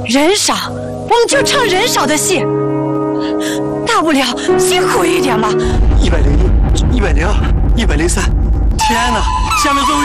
人少，我们就唱人少的戏，大不了辛苦一点嘛。 101、102、103，天哪！下面最后